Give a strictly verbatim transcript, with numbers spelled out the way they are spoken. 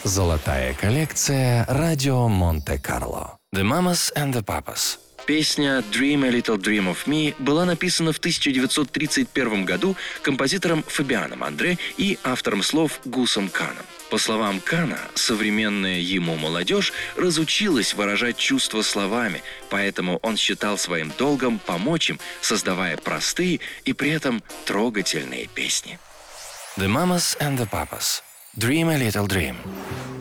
Золотая коллекция «Радио Монте-Карло». The Mamas and the Papas. Песня «Dream a Little Dream of Me» была написана в тысяча девятьсот тридцать первом году композитором Фабианом Андре и автором слов Гусом Каном. По словам Кана, современная ему молодежь разучилась выражать чувства словами, поэтому он считал своим долгом помочь им, создавая простые и при этом трогательные песни. The Mamas and the Papas. Dream a Little Dream.